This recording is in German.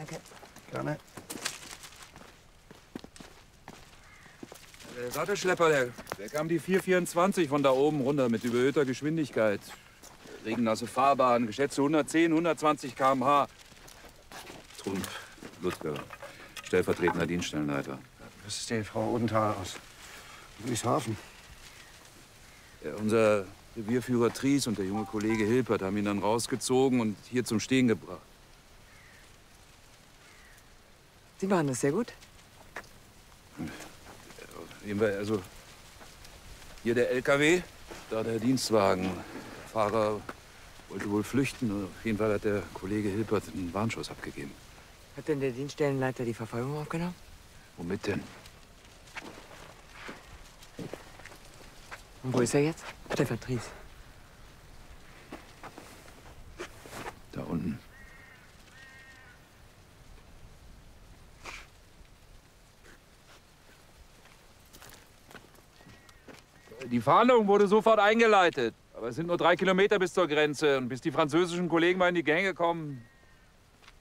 Danke. Gerne. Der Sattelschlepper, der kam die 424 von da oben runter mit überhöhter Geschwindigkeit. Regennasse Fahrbahn, geschätzte 110, 120 km/h. Trump, Ludger, stellvertretender Dienststellenleiter. Was ist die Frau Odenthal aus Ludwigshafen? Ja, unser Revierführer Tries und der junge Kollege Hilpert haben ihn dann rausgezogen und hier zum Stehen gebracht. Sie machen das sehr gut. Also, hier der LKW, da der Dienstwagen. Der Fahrer wollte wohl flüchten. Auf jeden Fall hat der Kollege Hilpert einen Warnschuss abgegeben. Hat denn der Dienststellenleiter die Verfolgung aufgenommen? Womit denn? Und wo ist er jetzt? Stefan Tries. Da unten. Die Fahndung wurde sofort eingeleitet. Aber es sind nur 3 Kilometer bis zur Grenze. Und bis die französischen Kollegen mal in die Gänge kommen,